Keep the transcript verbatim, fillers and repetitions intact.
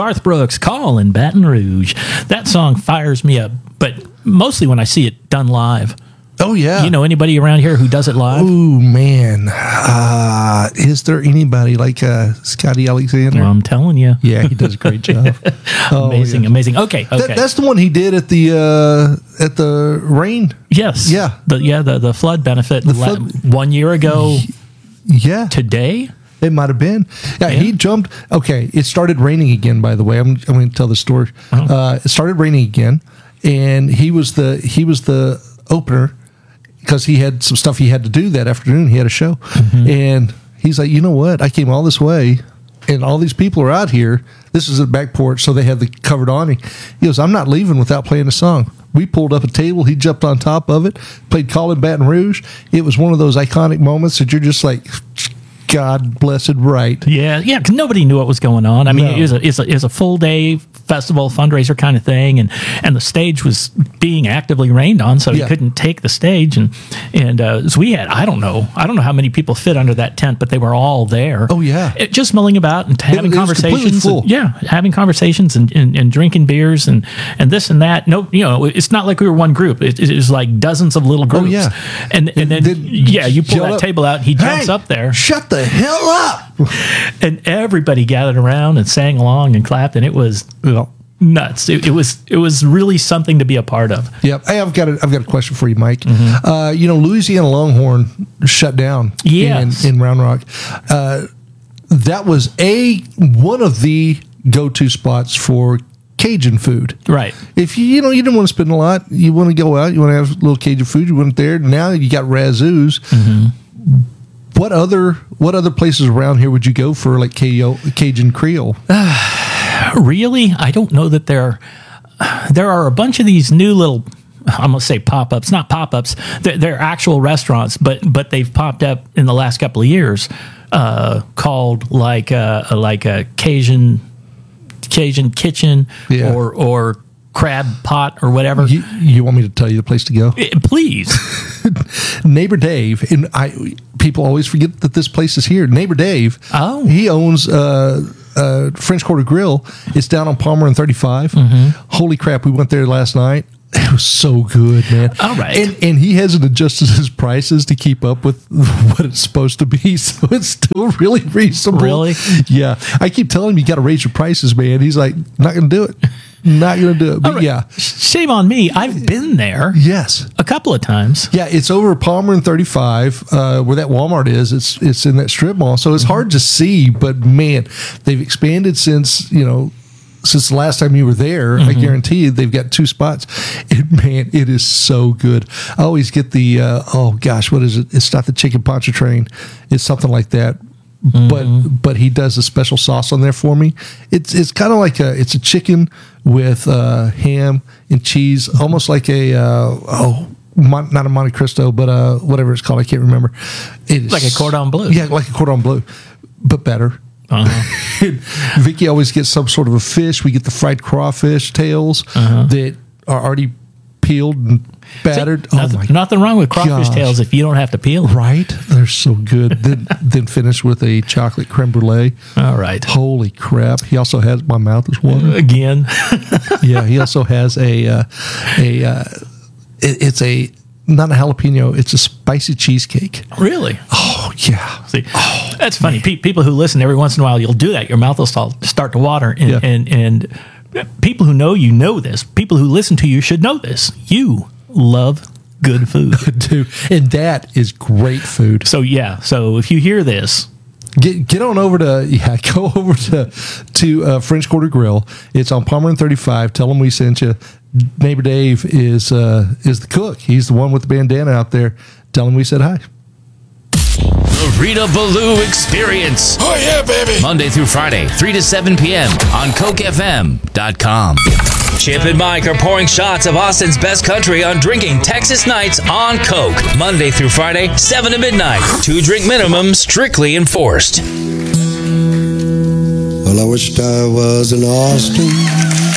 Garth Brooks, Call in Baton Rouge. That song fires me up, but mostly when I see it done live. Oh, yeah. You know anybody around here who does it live? Oh, man. Uh, is there anybody like uh, Scotty Alexander? Well, I'm telling you. Yeah, he does a great job. Oh, amazing, yeah. amazing. Okay, okay. That, that's the one he did at the uh, at the rain. Yes. Yeah. The, yeah, the, the flood benefit The flood- one year ago Yeah. today. It might have been. Yeah, Yeah. he jumped. Okay, it started raining again, by the way. I'm, I'm going to tell the story. Uh-huh. Uh, it started raining again, and he was the he was the opener because he had some stuff he had to do that afternoon. He had a show. Mm-hmm. And he's like, you know what? I came all this way, and all these people are out here. This is a back porch, so they have the covered awning. He goes, I'm not leaving without playing a song. We pulled up a table. He jumped on top of it, played Call in Baton Rouge. It was one of those iconic moments that you're just like, God blessed right. Yeah, yeah, because nobody knew what was going on. I mean, No. it was a it's a, it was a full day festival fundraiser kind of thing, and and the stage was being actively rained on, so Yeah. he couldn't take the stage, and and uh, so we had I don't know I don't know how many people fit under that tent, but they were all there. Oh, yeah. It, just milling about and having it was completely conversations. full. and- yeah, having conversations and, and, and drinking beers and and this and that. No, you know, it's not like we were one group. It, it was like dozens of little groups. Oh, yeah. and and then Then yeah, you pull yell that up, table out, he jumps "Hey, up there. Shut the hell up. And everybody gathered around and sang along and clapped, and it was nuts. It, it was it was really something to be a part of. Yep. Hey, I've got a, I've got a question for you, Mike. Uh, you know, Louisiana Longhorn shut down Yes. in, in Round Rock. Uh, that was a one of the go-to spots for Cajun food. Right. If you you know you didn't want to spend a lot, you want to go out, you want to have a little Cajun food. You went there. Now you got Razzoos. What other what other places around here would you go for like K- Cajun Creole? Really, I don't know that there there are a bunch of these new little. I'm gonna say pop-ups, not pop-ups. They're, they're actual restaurants, but but they've popped up in the last couple of years, uh, called like a, like a Cajun Cajun Kitchen Yeah. or or Crab Pot or whatever. You, you want me to tell you the place to go? Eh, Please. Neighbor Dave, and I people always forget that this place is here. Neighbor Dave, Oh. he owns uh, uh, French Quarter Grill. It's down on Palmer and thirty-five. Holy crap, we went there last night. It was so good, man. All right. and and he hasn't adjusted his prices to keep up with what it's supposed to be, so it's still really reasonable. Really? Yeah. I keep telling him you got to raise your prices, man. He's like, not going to do it. Not going to do it. But All right. yeah, Shame on me. I've been there yes. a couple of times. Yeah, it's over Palmer and thirty-five, uh, where that Walmart is. It's it's in that strip mall, so it's hard to see. But man, they've expanded since you know since the last time you were there. I guarantee you, they've got two spots. And man, it is so good. I always get the uh, oh gosh, what is it? It's not the chicken pontchartrain. It's something like that. But but he does a special sauce on there for me. It's it's kind of like a it's a chicken with uh, ham and cheese, almost like a uh, oh Mon, not a Monte Cristo, but uh, whatever it's called. I can't remember. It is Like a cordon bleu. Yeah, like a cordon bleu, but better. Uh-huh. Vicky always gets some sort of a fish. We get the fried crawfish tails Uh-huh. that are already peeled and battered. Oh nothing, my nothing wrong with crawfish gosh. tails if you don't have to peel them. Right? They're so good. then then finish with a chocolate creme brulee. All right. Holy crap. He also has, my mouth is watering. Again. Yeah, he also has a, uh, a uh, it, it's a, not a jalapeno, it's a spicy cheesecake. Really? Oh, yeah. See, that's funny. Pe- people who listen every once in a while, you'll do that. Your mouth will start, start to water. And, Yeah. and, and people who know you know this. People who listen to you should know this. You love good food. Dude, and that is great food. So, yeah. So, if you hear this, Get get on over to yeah go over to to uh, French Quarter Grill. It's on Palmer and thirty-five. Tell them we sent you. Neighbor Dave is uh, is the cook. He's the one with the bandana out there. Tell him we said hi. The Rita Ballou Experience. Oh, yeah, baby. Monday through Friday, three to seven p.m. on Coke F M dot com. Chip and Mike are pouring shots of Austin's best country on Drinking Texas Nights on Coke. Monday through Friday, seven to midnight. Two drink minimum strictly enforced. Well, I wished I was in Austin.